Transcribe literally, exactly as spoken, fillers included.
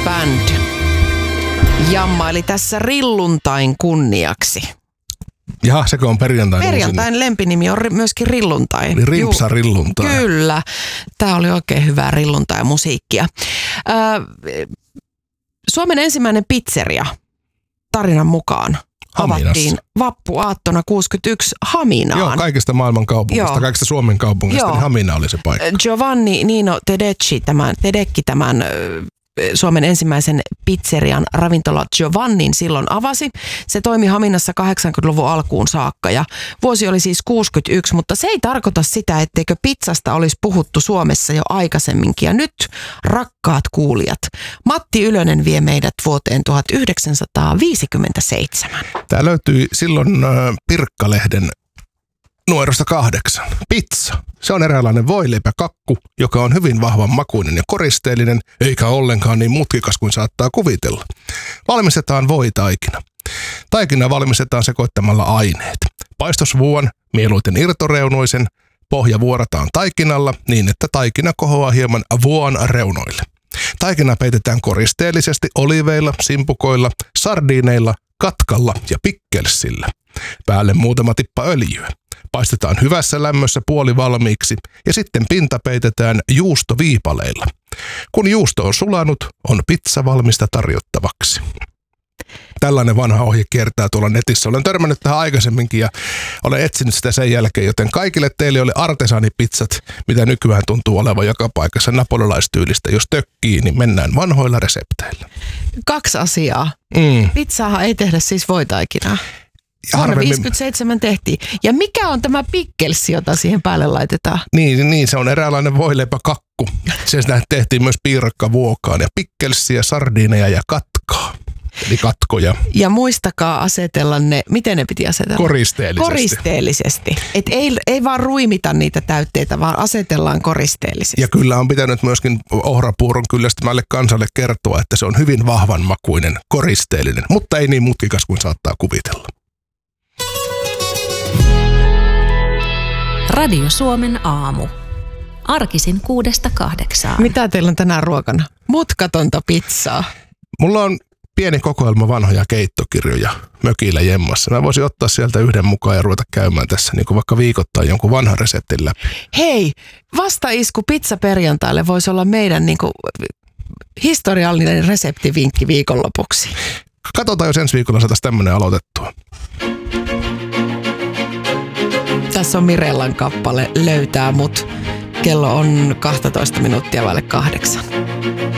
Band jammaili tässä Rilluntain kunniaksi. Jaha, sekö on perjantain Perjantain lempinimi on myöskin Rilluntai. Eli Rimpsa Rilluntai. Kyllä. Tämä oli oikein hyvää Rilluntai-musiikkia. Äh, Suomen ensimmäinen pizzeria tarinan mukaan Haminassa. Avattiin vappuaattona kuusikymmentäyksi Haminaan. Joo, kaikista maailman kaupungista, Joo. kaikista Suomen kaupungista, niin Hamina oli se paikka. Giovanni Nino Tedeschi, tämän, Tedecchi tämän Suomen ensimmäisen pizzerian ravintola Giovannin silloin avasi. Se toimi Haminassa kahdeksankymmentäluvun alkuun saakka ja vuosi oli siis kuusikymmentäyksi, mutta se ei tarkoita sitä, etteikö pizzasta olisi puhuttu Suomessa jo aikaisemminkin. Ja nyt, rakkaat kuulijat, Matti Ylönen vie meidät vuoteen tuhatyhdeksänsataaviisikymmentäseitsemän. Tämä löytyi silloin äh, Pirkkalehden numerosta kahdeksan. Pizza. Se on eräänlainen voileipäkakku, joka on hyvin vahvan makuinen ja koristeellinen, eikä ollenkaan niin mutkikas kuin saattaa kuvitella. Valmistetaan voitaikina. Taikina valmistetaan sekoittamalla aineet. Paistosvuon, mieluiten irtoreunoisen, pohja vuorataan taikinalla niin, että taikina kohoaa hieman vuon reunoille. Taikina peitetään koristeellisesti oliveilla, simpukoilla, sardiineilla, katkalla ja pikkelsillä. Päälle muutama tippa öljyä. Paistetaan hyvässä lämmössä puoli valmiiksi ja sitten pinta peitetään juustoviipaleilla. Kun juusto on sulanut, on pizza valmista tarjottavaksi. Tällainen vanha ohje kiertää tuolla netissä. Olen törmännyt tähän aikaisemminkin ja olen etsinyt sitä sen jälkeen, joten kaikille teille oli artesaanipizzat, mitä nykyään tuntuu olevan joka paikassa napolilaistyylistä. Jos tökkii, niin mennään vanhoilla resepteillä. Kaksi asiaa. Mm. Pizzaahan ei tehdä siis voitaikinaa. Vuonna Harvemmin... viisikymmentäseitsemän tehtiin. Ja mikä on tämä pikkelsi, jota siihen päälle laitetaan? Niin, niin se on eräänlainen voileipäkakku. Se tehtiin myös piirakkavuokaan ja pikkelsiä, sardiineja ja katkaa. Eli katkoja. Ja muistakaa asetella ne, miten ne piti asetella? Koristeellisesti. Koristeellisesti. Et ei, ei vaan ruimita niitä täytteitä, vaan asetellaan koristeellisesti. Ja kyllä on pitänyt myöskin ohrapuuron kyllästymälle kansalle kertoa, että se on hyvin vahvan makuinen, koristeellinen, mutta ei niin mutkikas kuin saattaa kuvitella. Radio Suomen aamu. Arkisin kuudesta kahdeksaan. Mitä teillä on tänään ruokana? Mutkatonta pizzaa. Mulla on pieni kokoelma vanhoja keittokirjoja mökillä jemmassa. Mä voisin ottaa sieltä yhden mukaan ja ruveta käymään tässä niin kuin vaikka viikoittain jonkun vanhan reseptin läpi. Hei, vastaisku pizza perjantaille voisi olla meidän niin kuin historiallinen reseptivinkki viikonlopuksi. Katsotaan, jos ensi viikolla saataisiin tämmöinen aloitettua. Tässä on Mirellan kappale Löytää mut. Kello on kaksitoista minuuttia vaille kahdeksan.